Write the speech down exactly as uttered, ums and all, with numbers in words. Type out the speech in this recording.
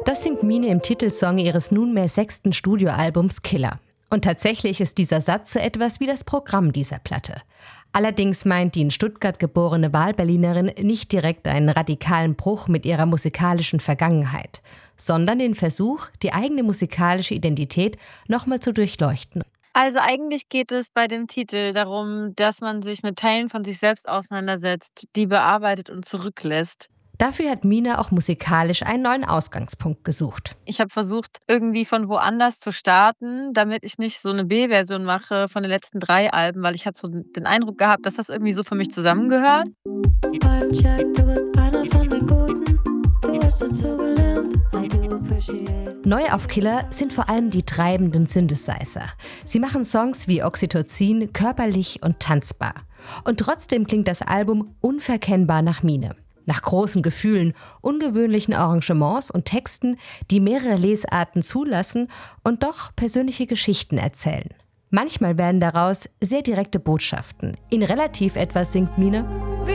Das singt Mine im Titelsong ihres nunmehr sechsten Studioalbums Killer. Und tatsächlich ist dieser Satz so etwas wie das Programm dieser Platte. Allerdings meint die in Stuttgart geborene Wahlberlinerin nicht direkt einen radikalen Bruch mit ihrer musikalischen Vergangenheit, sondern den Versuch, die eigene musikalische Identität nochmal zu durchleuchten. Also eigentlich geht es bei dem Titel darum, dass man sich mit Teilen von sich selbst auseinandersetzt, die bearbeitet und zurücklässt. Dafür hat Mine auch musikalisch einen neuen Ausgangspunkt gesucht. Ich habe versucht, irgendwie von woanders zu starten, damit ich nicht so eine B-Version mache von den letzten drei Alben, weil ich habe so den Eindruck gehabt, dass das irgendwie so für mich zusammengehört. Neu auf Killer sind vor allem die treibenden Synthesizer. Sie machen Songs wie Oxytocin körperlich und tanzbar. Und trotzdem klingt das Album unverkennbar nach Mine. Nach großen Gefühlen, ungewöhnlichen Arrangements und Texten, die mehrere Lesarten zulassen und doch persönliche Geschichten erzählen. Manchmal werden daraus sehr direkte Botschaften. In Relativ etwas singt Mine: